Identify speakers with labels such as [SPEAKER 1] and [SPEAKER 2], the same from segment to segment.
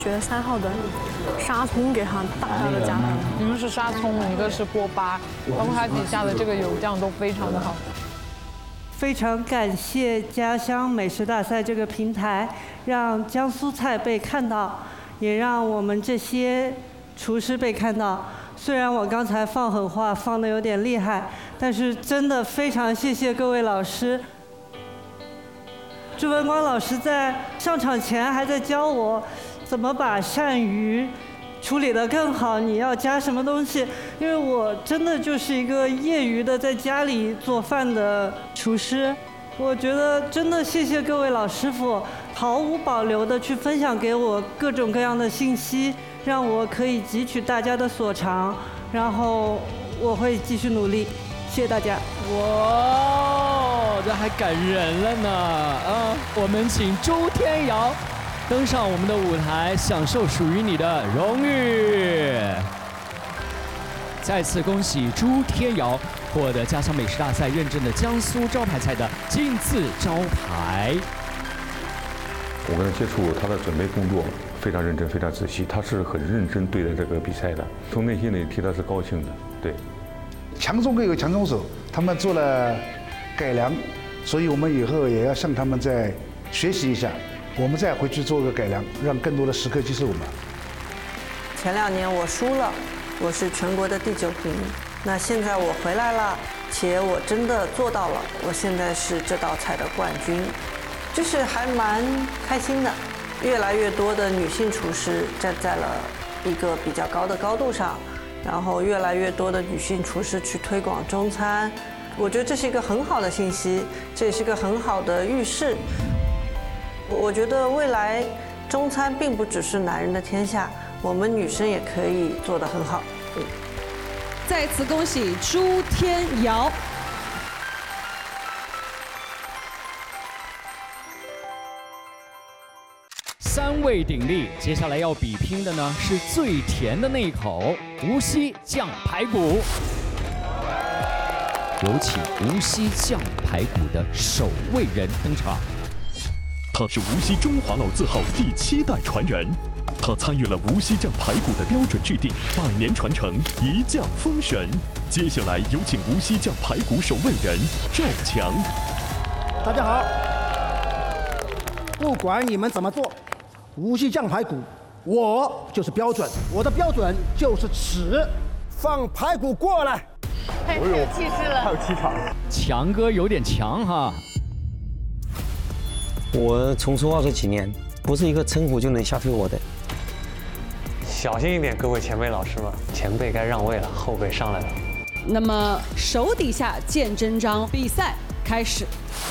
[SPEAKER 1] 觉得3号的沙葱给它大大的加分。
[SPEAKER 2] 一个是沙葱，一个是锅巴，包括它底下的这个油酱都非常的好。
[SPEAKER 3] 非常感谢家乡美食大赛这个平台，让江苏菜被看到，也让我们这些厨师被看到。虽然我刚才放狠话放得有点厉害，但是真的非常谢谢各位老师。朱文光老师在上场前还在教我怎么把鳝鱼处理得更好，你要加什么东西？因为我真的就是一个业余的在家里做饭的厨师，我觉得真的谢谢各位老师傅，毫无保留的去分享给我各种各样的信息，让我可以汲取大家的所长，然后我会继续努力，谢谢大家。
[SPEAKER 4] 哇，这还感人了呢啊！我们请朱天瑶登上我们的舞台，享受属于你的荣誉。再次恭喜朱天瑶获得家乡美食大赛认证的江苏招牌菜的金字招牌。
[SPEAKER 5] 我跟他接触，他的准备工作非常认真，非常仔细，他是很认真对待这个比赛的，从内心里替他是高兴的。对，
[SPEAKER 6] 强中各有强中手，他们做了改良，所以我们以后也要向他们再学习一下，我们再回去做个改良，让更多的食客接受我们。
[SPEAKER 7] 前2年我输了，我是全国的第9名。那现在我回来了，且我真的做到了，我现在是这道菜的冠军，就是还蛮开心的。越来越多的女性厨师站在了一个比较高的高度上，然后越来越多的女性厨师去推广中餐，我觉得这是一个很好的信息，这也是个很好的预示。我觉得未来中餐并不只是男人的天下，我们女生也可以做得很好。
[SPEAKER 8] 再次恭喜朱天瑶。
[SPEAKER 4] 3位鼎立，接下来要比拼的呢是最甜的那一口无锡酱排骨。有请无锡酱排骨的守卫人登场。
[SPEAKER 9] 他是无锡中华老字号第7代传人，他参与了无锡酱排骨的标准制定，100年传承，一酱封神。接下来有请无锡酱排骨守卫人赵强。
[SPEAKER 10] 大家好，不管你们怎么做，无锡酱排骨我就是标准，我的标准就是尺。放排骨过来，
[SPEAKER 2] 太有气势了，
[SPEAKER 11] 太有气场。
[SPEAKER 4] 强哥有点强哈。
[SPEAKER 12] 我从厨20几年，不是一个称呼就能吓退我的。
[SPEAKER 13] 小心一点，各位前辈老师们，前辈该让位了，后辈上来了。
[SPEAKER 8] 那么手底下见真章，比赛开始。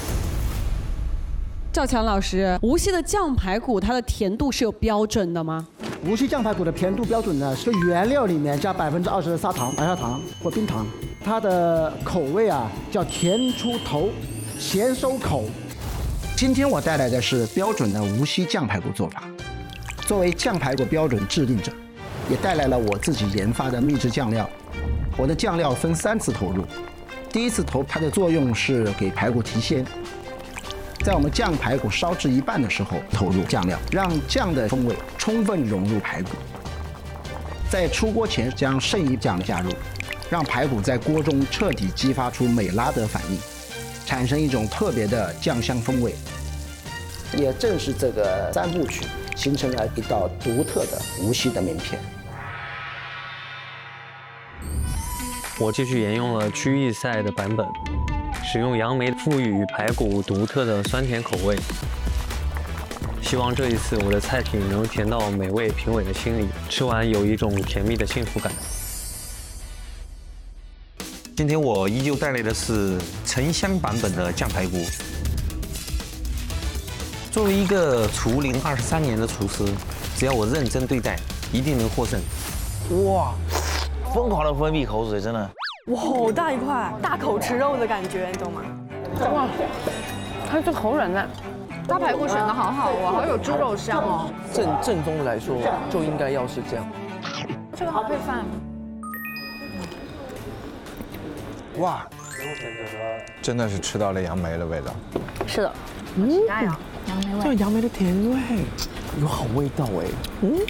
[SPEAKER 8] 赵强老师，无锡的酱排骨它的甜度是有标准的吗？
[SPEAKER 10] 无锡酱排骨的甜度标准呢，是原料里面加20%的砂糖、白砂糖或冰糖，它的口味啊叫甜出头，咸收口。
[SPEAKER 14] 今天我带来的是标准的无锡酱排骨做法。作为酱排骨标准制定者，也带来了我自己研发的秘制酱料。我的酱料分3次投入，第一次投它的作用是给排骨提鲜，在我们酱排骨烧至一半的时候投入酱料，让酱的风味充分融入排骨。在出锅前将剩余酱加入，让排骨在锅中彻底激发出美拉德反应，产生一种特别的酱香风味。也正是这个3部曲，形成了一道独特的无锡的名片。
[SPEAKER 13] 我继续沿用了曲艺赛的版本，使用杨梅赋予排骨独特的酸甜口味。希望这一次我的菜品能甜到每位评委的心里，吃完有一种甜蜜的幸福感。
[SPEAKER 12] 今天我依旧带来的是沉香版本的酱排骨。作为一个厨龄23年的厨师，只要我认真对待，一定能获胜。
[SPEAKER 11] 哇，疯狂的分泌口水，真的。
[SPEAKER 1] 哇，好大一块，大口吃肉的感觉，你懂吗？
[SPEAKER 2] 哇，它这口软嫩，大排骨选的好好哦，好有猪肉香哦。
[SPEAKER 11] 正宗来说就应该要是这样。
[SPEAKER 2] 这个好配饭。
[SPEAKER 15] 哇，真的是吃到了杨梅的味道。
[SPEAKER 2] 是的，期待啊！
[SPEAKER 1] 杨梅味。
[SPEAKER 15] 这有杨梅的甜味，有好味道哎。